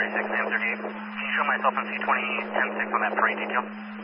36 M38. Can you show myself on C20 10-6 on that parade detail?